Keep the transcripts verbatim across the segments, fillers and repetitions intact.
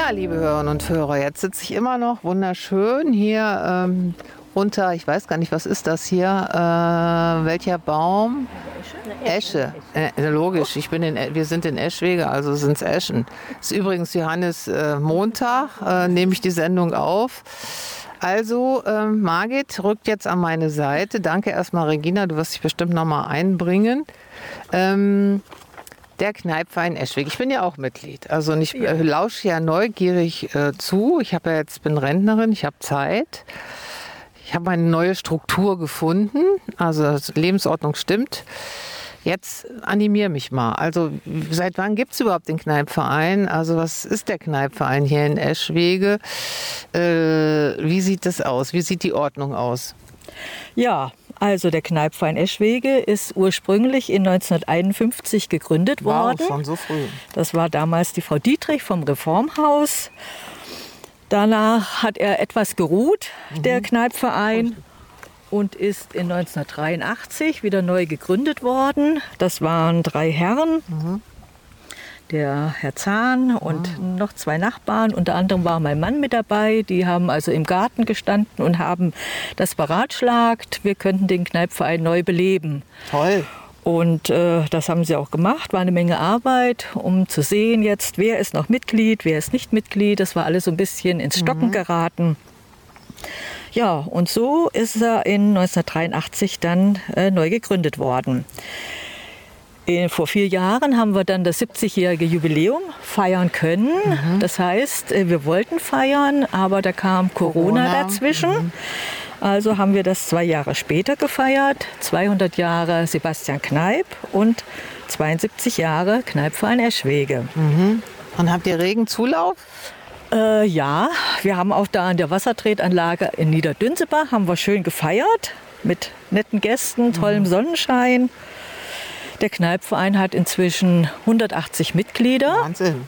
Ja, liebe Hörerinnen und Hörer, jetzt sitze ich immer noch wunderschön hier ähm, unter, ich weiß gar nicht, was ist das hier, äh, welcher Baum? Esche. Esche. Äh, logisch, ich bin in, wir sind in Eschwege, also sind es Eschen. Es ist übrigens Johannes äh, Montag, äh, nehme ich die Sendung auf. Also, ähm, Margit rückt jetzt an meine Seite. Danke erstmal, Regina, du wirst dich bestimmt nochmal einbringen. Ähm, Der Kneipverein Eschwege. Ich bin ja auch Mitglied. Also ich ja. äh, lausche ja neugierig äh, zu. Ich habe ja jetzt bin Rentnerin, ich habe Zeit. Ich habe eine neue Struktur gefunden. Also die Lebensordnung stimmt. Jetzt animier mich mal. Also seit wann gibt es überhaupt den Kneipverein? Also was ist der Kneipverein hier in Eschwege? Äh, wie sieht das aus? Wie sieht die Ordnung aus? Ja, also der Kneipverein Eschwege ist ursprünglich in neunzehnhunderteinundfünfzig gegründet worden. Wow, schon so früh. Das war damals die Frau Dietrich vom Reformhaus. Danach hat er etwas geruht, mhm. der Kneipverein, und ist in neunzehnhundertdreiundachtzig wieder neu gegründet worden. Das waren drei Herren. Mhm. Der Herr Zahn und ah. noch zwei Nachbarn. Unter anderem war mein Mann mit dabei. Die haben also im Garten gestanden und haben das beratschlagt. Wir könnten den Kneipverein neu beleben. Toll. Und äh, das haben sie auch gemacht. War eine Menge Arbeit, um zu sehen jetzt, wer ist noch Mitglied, wer ist nicht Mitglied. Das war alles so ein bisschen ins Stocken mhm. geraten. Ja, und so ist er in neunzehnhundertdreiundachtzig dann äh, neu gegründet worden. Vor vier Jahren haben wir dann das siebzigjährige Jubiläum feiern können. Mhm. Das heißt, wir wollten feiern, aber da kam Corona, Corona. dazwischen. Mhm. Also haben wir das zwei Jahre später gefeiert. zweihundert Jahre Sebastian Kneip und zweiundsiebzig Jahre Kneipverein Eschwege. Mhm. Und habt ihr regen Zulauf? Äh, ja, wir haben auch da an der Wassertretanlage in Niederdünsebach haben wir schön gefeiert mit netten Gästen, tollem mhm. Sonnenschein. Der Kneipverein hat inzwischen hundertachtzig Mitglieder. Wahnsinn.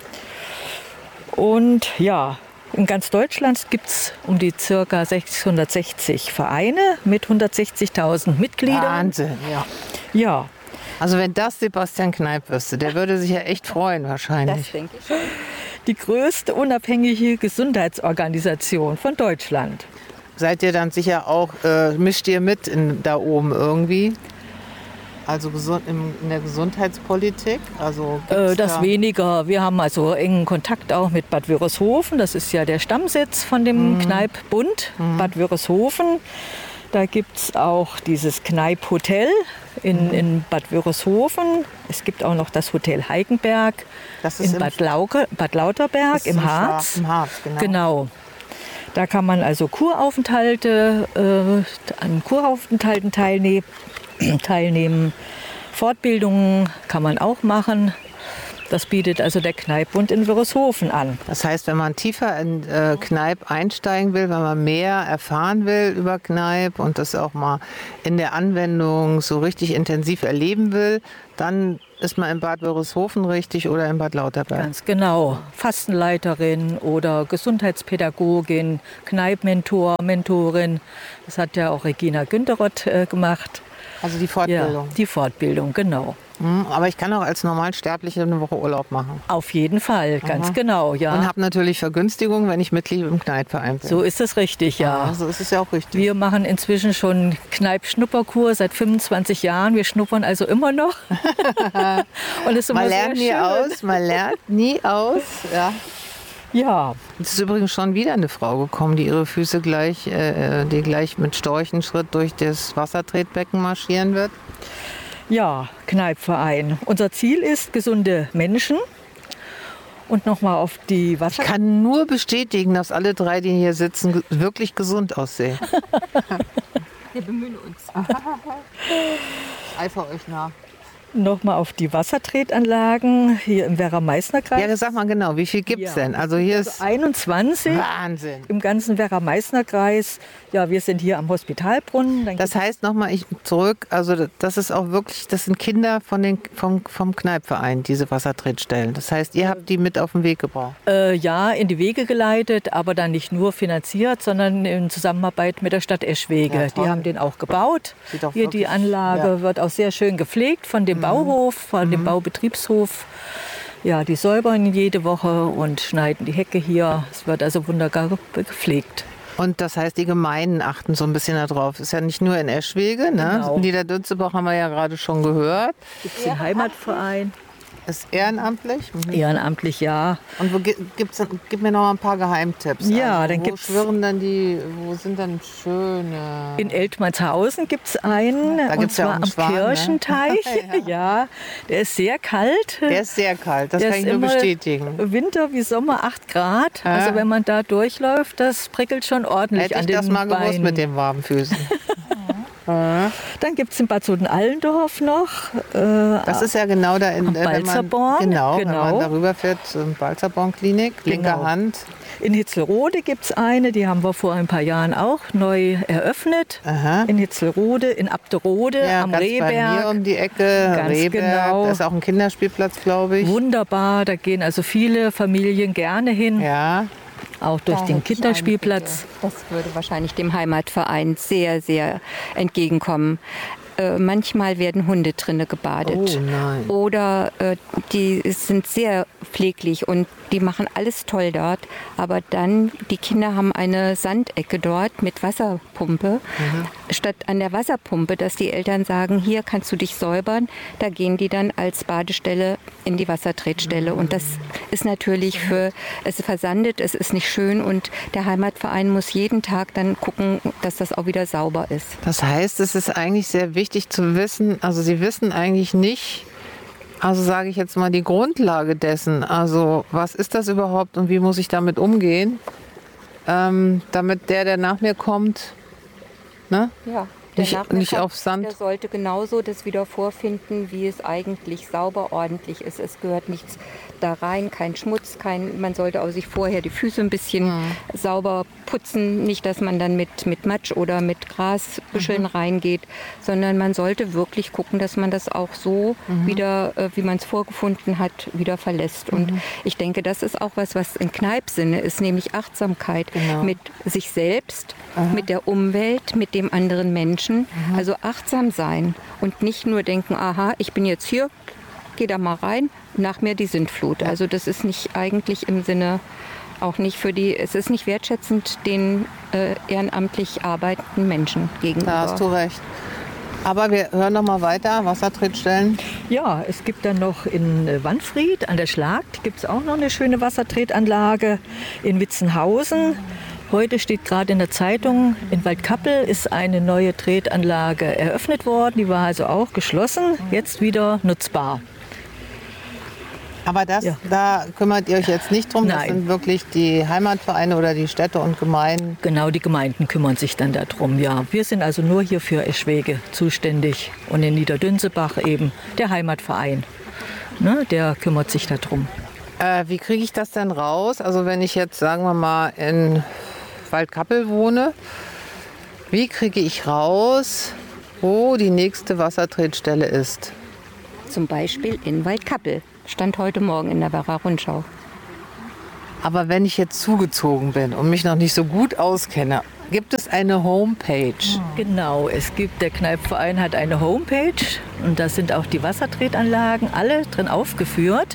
Und ja, in ganz Deutschland gibt es um die ca. sechshundertsechzig Vereine mit hundertsechzigtausend Mitgliedern. Wahnsinn, ja. Ja. Also wenn das Sebastian Kneip wüsste, der würde sich ja echt freuen wahrscheinlich. Das denke ich schon. Die größte unabhängige Gesundheitsorganisation von Deutschland. Seid ihr dann sicher auch, äh, mischt ihr mit in, da oben irgendwie? Also gesund, in, in der Gesundheitspolitik? Also äh, das da weniger. Wir haben also engen Kontakt auch mit Bad Wörishofen. Das ist ja der Stammsitz von dem mhm. Kneipp-Bund, mhm. Bad Wörishofen. Da gibt es auch dieses Kneipp-Hotel in, mhm. in Bad Wörishofen. Es gibt auch noch das Hotel Heikenberg das ist in Bad, Lauke, Bad Lauterberg das im, im Harz. Im Harz, genau. genau. Da kann man also Kuraufenthalte, äh, an Kuraufenthalten teilnehmen. teilnehmen. Fortbildungen kann man auch machen. Das bietet also der Kneipp-Bund in Wörishofen an. Das heißt, wenn man tiefer in äh, Kneipp einsteigen will, wenn man mehr erfahren will über Kneipp und das auch mal in der Anwendung so richtig intensiv erleben will, dann ist man in Bad Wörishofen richtig oder in Bad Lauterberg. Ganz genau. Fastenleiterin oder Gesundheitspädagogin, Kneipp-Mentor, Mentorin. Das hat ja auch Regina Günteroth äh, gemacht. Also die Fortbildung? Ja, die Fortbildung, genau. Mhm, aber ich kann auch als Normalsterbliche eine Woche Urlaub machen? Auf jeden Fall, ganz Aha. genau, ja. Und habe natürlich Vergünstigungen, wenn ich Mitglied im Kneipverein bin? So ist es richtig, ja. ja. So ist es ja auch richtig. Wir machen inzwischen schon Kneipp-Schnupperkur seit fünfundzwanzig Jahren. Wir schnuppern also immer noch. Und es ist immer man lernt sehr nie schön. aus, man lernt nie aus. Ja. Ja. Es ist übrigens schon wieder eine Frau gekommen, die ihre Füße gleich, äh, die gleich mit Storchenschritt durch das Wassertretbecken marschieren wird. Ja, Kneipverein. Unser Ziel ist gesunde Menschen. Und nochmal auf die Wasser. Ich kann nur bestätigen, dass alle drei, die hier sitzen, wirklich gesund aussehen. Wir bemühen uns. Ich eifere euch nach. Nochmal auf die Wassertretanlagen hier im Werra-Meißner-Kreis. Ja, sag mal genau, wie viel gibt es ja. denn? Also hier also ist einundzwanzig Wahnsinn. Im ganzen Werra-Meißner-Kreis. Ja, wir sind hier am Hospitalbrunnen. Dann das heißt nochmal ich zurück, also das ist auch wirklich, das sind Kinder von den, vom, vom Kneipverein, diese Wassertretstellen. Das heißt, ihr habt die mit auf den Weg gebracht? Äh, ja, in die Wege geleitet, aber dann nicht nur finanziert, sondern in Zusammenarbeit mit der Stadt Eschwege. Ja, die haben den auch gebaut. Hier wirklich, die Anlage ja. wird auch sehr schön gepflegt von dem Bauhof, von dem Baubetriebshof. Ja, die säubern jede Woche und schneiden die Hecke hier. Es wird also wunderbar gepflegt. Und das heißt, die Gemeinden achten so ein bisschen darauf. Ist ja nicht nur in Eschwege, ne? Genau. Niederdünzebach haben wir ja gerade schon gehört. Gibt es den Heimatverein? Ist ehrenamtlich? Mhm. Ehrenamtlich, ja. Und wo gi- gibt's, denn- gib mir noch mal ein paar Geheimtipps. Ja, also, dann wo gibt's- schwirren dann die, wo sind dann schöne... In Eltmannshausen gibt es einen, Da und gibt's ja auch zwar einen am Schwan, ne? Kirchenteich. Ja. ja, der ist sehr kalt. Der ist sehr kalt, das Der kann ist ich nur immer bestätigen. Winter wie Sommer acht Grad. Ja. Also wenn man da durchläuft, das prickelt schon ordentlich Hätte an ich den das mal gewusst Beinen. mit den warmen Füßen. Ja. Dann gibt es in Bad Soden-Allendorf noch. Äh, Das ist ja genau da in Am äh, wenn man- Balzerborn, Genau, wenn genau. man darüber fährt, zum Balzerborn-Klinik, linke Genau. Hand. In Hitzelrode gibt es eine, die haben wir vor ein paar Jahren auch neu eröffnet. Aha. In Hitzelrode, in Abderode, Ja, am ganz bei mir Rehberg. um die Ecke, Ganz Rehberg. genau. Da ist auch ein Kinderspielplatz, glaube ich. Wunderbar, da gehen also viele Familien gerne hin, Ja, auch durch Da den hätte ich Kinderspielplatz. eine Bitte. Das würde wahrscheinlich dem Heimatverein sehr, sehr entgegenkommen. Äh, manchmal werden Hunde drinne gebadet. Oh nein. Oder äh, die sind sehr pfleglich und die machen alles toll dort. Aber dann, die Kinder haben eine Sandecke dort mit Wasserpumpe. Statt an der Wasserpumpe, dass die Eltern sagen, hier kannst du dich säubern, da gehen die dann als Badestelle in die Wassertretstelle. Und das ist natürlich für, es versandet, es ist nicht schön und der Heimatverein muss jeden Tag dann gucken, dass das auch wieder sauber ist. das heißt, es ist eigentlich sehr wichtig zu wissen, also Sie wissen eigentlich nicht, also sage ich jetzt mal die Grundlage dessen, also was ist das überhaupt und wie muss ich damit umgehen, ähm, damit der, der nach mir kommt, ne? Ja. Nicht- nach mir nicht kommt, auf Sand. Der sollte genauso das wieder vorfinden, wie es eigentlich sauber, ordentlich ist. Es gehört nichts da rein, kein Schmutz, kein, man sollte auch sich vorher die Füße ein bisschen Mhm. sauber putzen. Nicht, dass man dann mit, mit Matsch oder mit Grasbüscheln Mhm. reingeht, sondern man sollte wirklich gucken, dass man das auch so Mhm. wieder, äh, wie man es vorgefunden hat, wieder verlässt. Und Mhm. ich denke, das ist auch was, was in Kneipsinne ist, nämlich Achtsamkeit Genau. mit sich selbst, mit der Umwelt, mit dem anderen Menschen. Also achtsam sein und nicht nur denken, aha, ich bin jetzt hier, geh da mal rein, nach mir die Sintflut. Also das ist nicht eigentlich im Sinne, auch nicht für die, es ist nicht wertschätzend den äh, ehrenamtlich arbeitenden Menschen gegenüber. Da hast du recht. Aber wir hören noch mal weiter, Wassertretstellen. Ja, es gibt dann noch in äh, Wanfried an der Schlagt gibt es auch noch eine schöne Wassertretanlage. In Witzenhausen. Heute steht gerade in der Zeitung, in Waldkappel ist eine neue Tretanlage eröffnet worden. Die war also auch geschlossen, jetzt wieder nutzbar. Aber das, Ja. da kümmert ihr euch jetzt nicht drum. Das Nein. sind wirklich die Heimatvereine oder die Städte und Gemeinden. Genau, die Gemeinden kümmern sich dann darum. Ja, wir sind also nur hier für Eschwege zuständig und in Niederdünnsebach eben der Heimatverein. Ne, der kümmert sich darum. Äh, wie kriege ich das denn raus? Also wenn ich jetzt, sagen wir mal, in Waldkappel wohne, wie kriege ich raus, wo die nächste Wassertretstelle ist? Zum Beispiel in Waldkappel. Stand heute Morgen in der Werra Rundschau. Aber wenn ich jetzt zugezogen bin und mich noch nicht so gut auskenne, gibt es eine Homepage? Genau, es gibt, der Kneipverein hat eine Homepage und da sind auch die Wassertretanlagen alle drin aufgeführt.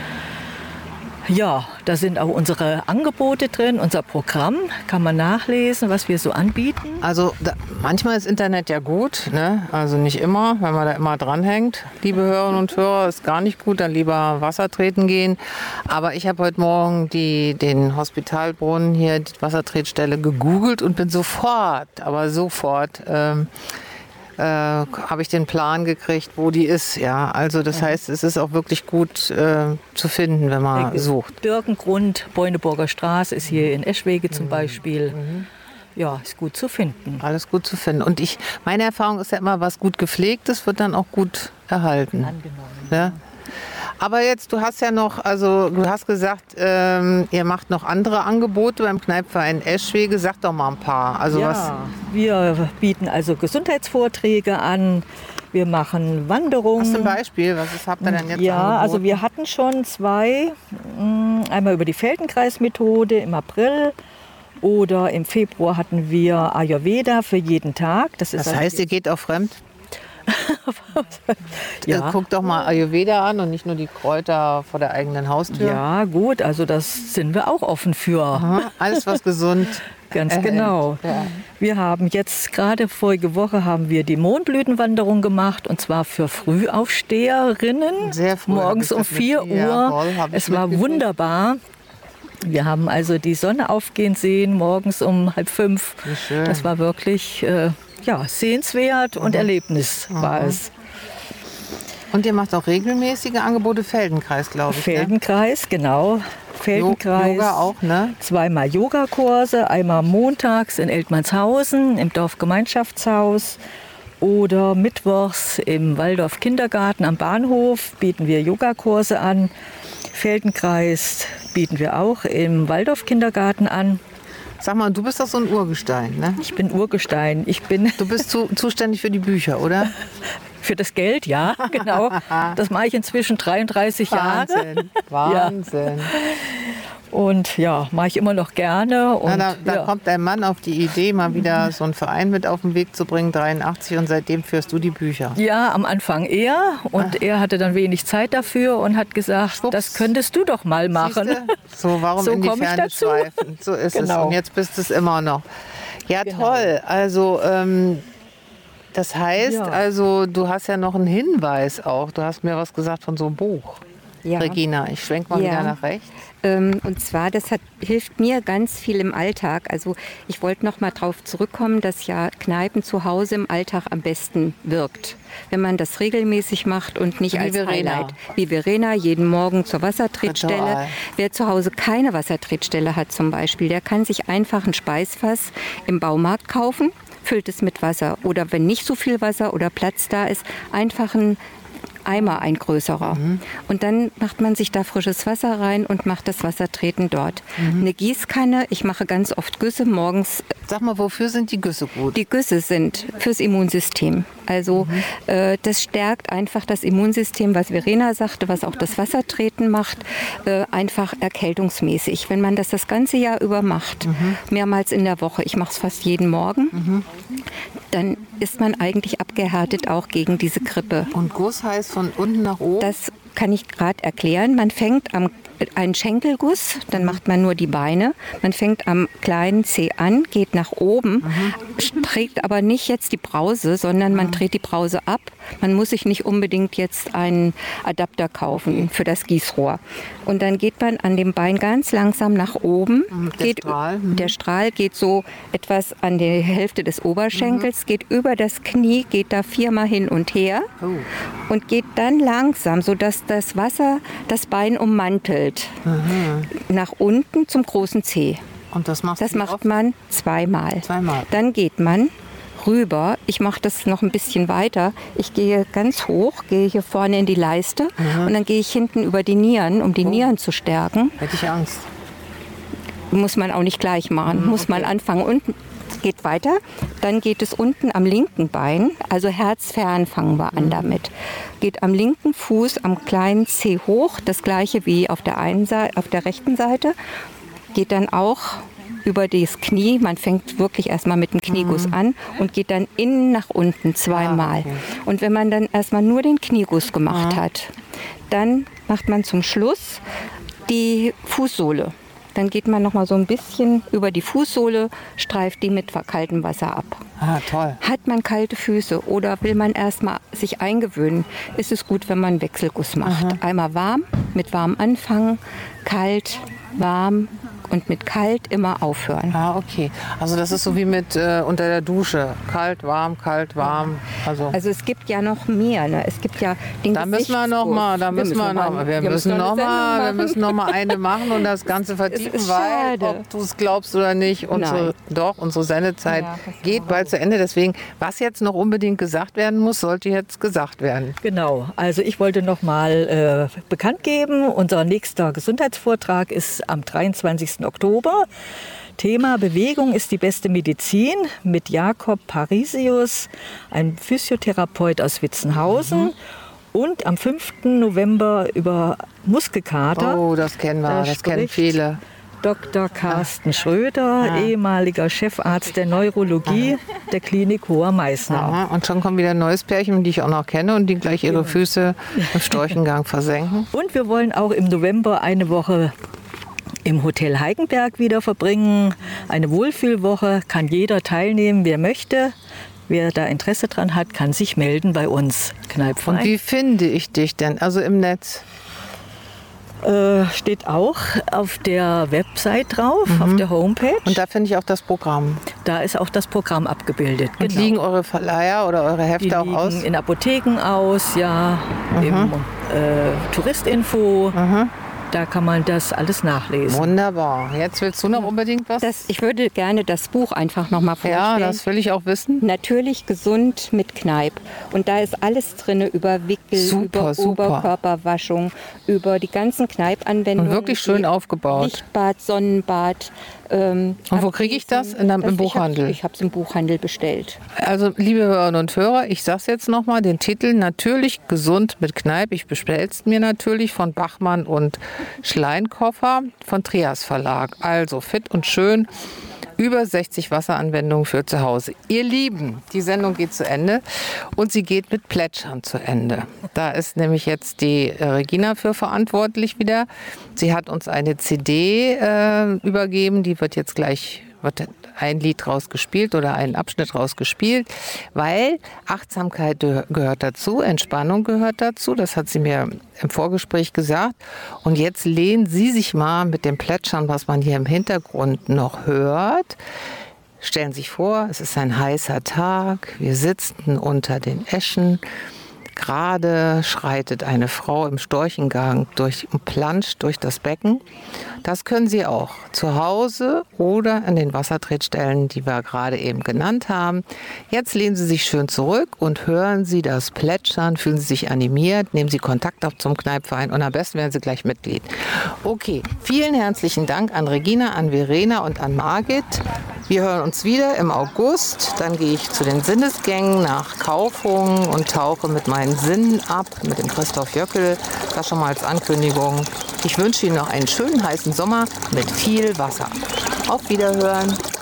Ja, da sind auch unsere Angebote drin, unser Programm, kann man nachlesen, was wir so anbieten. Also da, manchmal ist Internet ja gut, ne? Also nicht immer, wenn man da immer dranhängt. Liebe Hörerinnen und Hörer, ist gar nicht gut, dann lieber Wasser treten gehen. Aber ich habe heute Morgen die, den Hospitalbrunnen hier, die Wassertretstelle gegoogelt und bin sofort, aber sofort, ähm, äh, habe ich den Plan gekriegt, wo die ist. Ja, also das heißt, es ist auch wirklich gut äh, zu finden, wenn man sucht. Birkengrund, Beuneburger Straße ist hier in Eschwege zum Beispiel. Ja, ist gut zu finden. Alles gut zu finden. Und ich, meine Erfahrung ist ja immer, was gut gepflegt ist, wird dann auch gut erhalten. Angenommen. Ja? Aber jetzt, du hast ja noch, also du hast gesagt, ähm, ihr macht noch andere Angebote beim Kneipverein Eschwege. Sag doch mal ein paar. Also was? Ja, wir bieten also Gesundheitsvorträge an, wir machen Wanderungen. Hast du ein Beispiel? Was ist, habt ihr denn jetzt Ja, angeboten? also wir hatten schon zwei, mh, einmal über die Feldenkreismethode im April oder im Februar hatten wir Ayurveda für jeden Tag. Das ist Das also heißt, ihr geht auch fremd? Ja. Äh, Guck doch mal Ayurveda an und nicht nur die Kräuter vor der eigenen Haustür. Ja, gut, also das sind wir auch offen für. Aha, alles, was gesund Ganz erhält. genau. Ja. Wir haben jetzt gerade vorige Woche haben wir die Mondblütenwanderung gemacht und zwar für Frühaufsteherinnen. Sehr früh, morgens hab um ich das vier mit- ja, Uhr. voll, hab ich Es war mitgekriegt. wunderbar. Wir haben also die Sonne aufgehen sehen morgens um halb fünf. Wie schön. Das war wirklich äh, ja, sehenswert und Erlebnis war es. Und ihr macht auch regelmäßige Angebote, Feldenkreis, glaube ich. Ne? Feldenkreis, genau. Feldenkreis. Yoga auch, ne? Zweimal Yogakurse, einmal montags in Eltmannshausen im Dorfgemeinschaftshaus oder mittwochs im Waldorf Kindergarten am Bahnhof bieten wir Yogakurse an. Feldenkreis bieten wir auch im Waldorf Kindergarten an. Sag mal, du bist doch so ein Urgestein, ne? Ich bin Urgestein. Ich bin Du bist zu, zuständig für die Bücher, oder? für das Geld, ja, genau. Das mache ich inzwischen dreiunddreißig Jahre. Wahnsinn, Wahnsinn. Und ja, mache ich immer noch gerne. Und, Na, da da ja. kommt ein Mann auf die Idee, mal wieder so einen Verein mit auf den Weg zu bringen, dreiundachtzig, und seitdem führst du die Bücher. Ja, am Anfang er. Und er hatte dann wenig Zeit dafür und hat gesagt, Schwupps. das könntest du doch mal machen. Siehste? So, warum So in die komm ich Ferne dazu. schweifen? So ist es. Genau. Und jetzt bist es immer noch. Ja, Genau. toll. Also, ähm, das heißt, Ja. also, du hast ja noch einen Hinweis auch. Du hast mir was gesagt von so einem Buch. Ja. Regina, ich schwenk mal Ja. wieder nach rechts. Ähm, und zwar, das hat, hilft mir ganz viel im Alltag. Also ich wollte noch mal darauf zurückkommen, dass ja Kneipen zu Hause im Alltag am besten wirkt. Wenn man das regelmäßig macht und nicht Wie als Verena. Highlight. Wie Verena, jeden Morgen zur Wassertretstelle. Ritual. Wer zu Hause keine Wassertretstelle hat zum Beispiel, der kann sich einfach ein Speisfass im Baumarkt kaufen, füllt es mit Wasser. Oder wenn nicht so viel Wasser oder Platz da ist, einfach ein Eimer, ein größerer. Und dann macht man sich da frisches Wasser rein und macht das Wassertreten dort. Eine Gießkanne, ich mache ganz oft Güsse morgens. Sag mal, wofür sind die Güsse gut? Die Güsse sind fürs Immunsystem. Also äh, das stärkt einfach das Immunsystem, was Verena sagte, was auch das Wassertreten macht, äh, einfach erkältungsmäßig. Wenn man das das ganze Jahr über macht, mehrmals in der Woche, ich mache es fast jeden Morgen, dann ist man eigentlich abgehärtet auch gegen diese Grippe. Und Guss heißt von unten nach oben? Das kann ich gerade erklären. Man fängt am einen Schenkelguss, dann macht man nur die Beine. Man fängt am kleinen Zeh an, geht nach oben, trägt aber nicht jetzt die Brause, sondern man dreht die Brause ab. Man muss sich nicht unbedingt jetzt einen Adapter kaufen für das Gießrohr. Und dann geht man an dem Bein ganz langsam nach oben. Der geht, Strahl, mhm. Der Strahl geht so etwas an die Hälfte des Oberschenkels, geht über das Knie, geht da viermal hin und her Oh. und geht dann langsam, sodass das Wasser das Bein ummantelt, nach unten zum großen Zeh. Und das machst Das du macht oft? man zweimal. Zweimal. Dann geht man rüber. Ich mache das noch ein bisschen weiter. Ich gehe ganz hoch, gehe hier vorne in die Leiste und dann gehe ich hinten über die Nieren, um die Nieren zu stärken. Hätte ich Angst. Muss man auch nicht gleich machen. Muss man anfangen. Unten geht weiter. Dann geht es unten am linken Bein, also herzfern fangen wir an damit. Geht am linken Fuß am kleinen Zeh hoch, das gleiche wie auf der einen Seite, auf der rechten Seite. Geht dann auch über das Knie. Man fängt wirklich erstmal mit dem Knieguss an und geht dann innen nach unten zweimal. Ah, okay. Und wenn man dann erstmal nur den Knieguss gemacht hat, dann macht man zum Schluss die Fußsohle. Dann geht man noch mal so ein bisschen über die Fußsohle, streift die mit kaltem Wasser ab. Ah, toll. Hat man kalte Füße oder will man erstmal sich eingewöhnen, ist es gut, wenn man einen Wechselguss macht. Einmal warm, mit warm anfangen, kalt, warm und mit kalt immer aufhören. Ah, okay. Also das ist so wie mit äh, unter der Dusche. Kalt, warm, kalt, warm. Also, Also es gibt ja noch mehr. Ne? Es gibt ja den da müssen wir noch mal, da müssen wir noch mal, wir müssen noch mal, wir müssen noch mal eine machen und das Ganze vertiefen, ist weil, schade. ob du es glaubst oder nicht, unsere, doch, unsere Sendezeit Ja, das geht bald zu Ende. Deswegen, was jetzt noch unbedingt gesagt werden muss, sollte jetzt gesagt werden. Genau, also ich wollte noch mal äh, bekannt geben, unser nächster Gesundheitsvortrag ist am dreiundzwanzigsten Oktober. Thema Bewegung ist die beste Medizin mit Jakob Parisius, ein Physiotherapeut aus Witzenhausen. Mhm. Und am fünften November über Muskelkater. Oh, das kennen wir, Da das kennen spricht viele. Doktor Carsten Schröder, Ah. ehemaliger Chefarzt der Neurologie der Klinik Hoher Meißner. Aha. Und schon kommt wieder ein neues Pärchen, die ich auch noch kenne und die gleich ihre Füße im Storchengang versenken. Und wir wollen auch im November eine Woche im Hotel Heigenberg wieder verbringen. Eine Wohlfühlwoche, kann jeder teilnehmen, wer möchte. Wer da Interesse dran hat, kann sich melden bei uns. Und Kneipverein. wie finde ich dich denn? Also im Netz? Äh, steht auch auf der Website drauf, auf der Homepage. Und da finde ich auch das Programm. Da ist auch das Programm abgebildet. Und liegen eure Verleiher oder eure Hefte Die auch liegen aus? in Apotheken aus, ja, im äh, Touristinfo. Da kann man das alles nachlesen. Wunderbar. Jetzt willst du noch unbedingt was? Das, ich würde gerne das Buch einfach noch mal vorstellen. ja, das will ich auch wissen. Natürlich gesund mit Kneipp. Und da ist alles drin über Wickel, Super, über super. Oberkörperwaschung, über die ganzen Kneipp-Anwendungen. Und wirklich schön wie aufgebaut. Lichtbad, Sonnenbad. Ähm, Und wo kriege ich das? In einem- im das- Buchhandel? Ich habe es im Buchhandel bestellt. Also, liebe Hörerinnen und Hörer, ich sage es jetzt nochmal, den Titel Natürlich gesund mit Kneipp. Ich bestelle es mir natürlich von Bachmann und Schleinkoffer von Trias Verlag. Also fit und schön. Über sechzig Wasseranwendungen für zu Hause. Ihr Lieben, die Sendung geht zu Ende und sie geht mit Plätschern zu Ende. Da ist nämlich jetzt die äh, Regina für verantwortlich wieder. Sie hat uns eine C D äh, übergeben, die wird jetzt gleich wird ein Lied draus gespielt oder ein Abschnitt draus gespielt, weil Achtsamkeit gehört dazu, Entspannung gehört dazu, das hat sie mir im Vorgespräch gesagt. Und jetzt lehnen Sie sich mal mit dem Plätschern, was man hier im Hintergrund noch hört. Stellen Sie sich vor, es ist ein heißer Tag, wir sitzen unter den Eschen. Gerade schreitet eine Frau im Storchengang durch und planscht durch das Becken. Das können Sie auch zu Hause oder an den Wassertretstellen, die wir gerade eben genannt haben. Jetzt lehnen Sie sich schön zurück und hören Sie das Plätschern, fühlen Sie sich animiert, nehmen Sie Kontakt auf zum Kneipverein und am besten werden Sie gleich Mitglied. Okay, vielen herzlichen Dank an Regina, an Verena und an Margit. Wir hören uns wieder im August. Dann gehe ich zu den Sinnesgängen nach Kaufungen und tauche mit meinen Sinnen ab, mit dem Christoph Jöckel. Das schon mal als Ankündigung. Ich wünsche Ihnen noch einen schönen heißen Sommer mit viel Wasser. Auf Wiederhören.